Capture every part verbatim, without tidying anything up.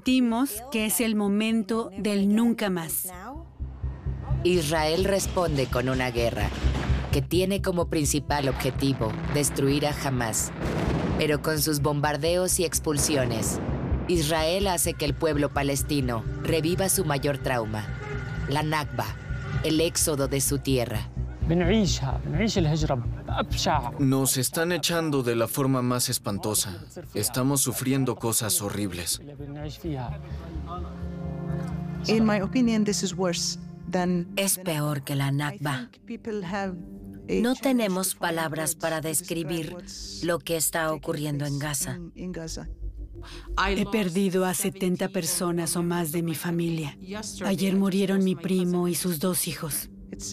Sentimos que es el momento del nunca más. Israel responde con una guerra que tiene como principal objetivo destruir a Hamás. Pero con sus bombardeos y expulsiones, Israel hace que el pueblo palestino reviva su mayor trauma, la Nakba, el éxodo de su tierra. Nos están echando de la forma más espantosa. Estamos sufriendo cosas horribles. In my opinion, this is worse than... Es peor que la Nakba. No tenemos palabras para describir lo que está ocurriendo en Gaza. He perdido a setenta personas o más de mi familia. Ayer murieron mi primo y sus dos hijos.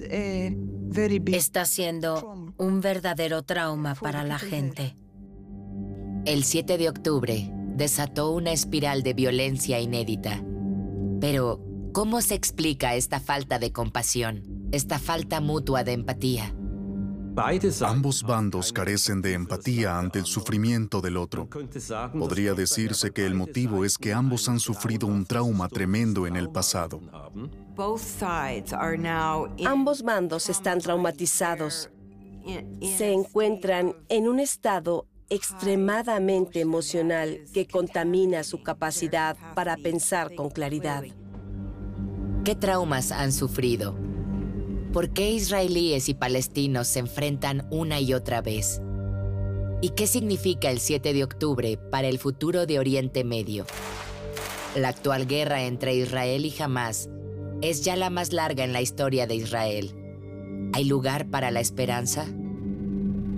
Está siendo un verdadero trauma para la gente. El siete de octubre desató una espiral de violencia inédita. Pero, ¿cómo se explica esta falta de compasión, esta falta mutua de empatía? Ambos bandos carecen de empatía ante el sufrimiento del otro. Podría decirse que el motivo es que ambos han sufrido un trauma tremendo en el pasado. Ambos bandos están traumatizados. Se encuentran en un estado extremadamente emocional que contamina su capacidad para pensar con claridad. ¿Qué traumas han sufrido? ¿Por qué israelíes y palestinos se enfrentan una y otra vez? ¿Y qué significa el siete de octubre para el futuro de Oriente Medio? La actual guerra entre Israel y Hamás es ya la más larga en la historia de Israel. ¿Hay lugar para la esperanza?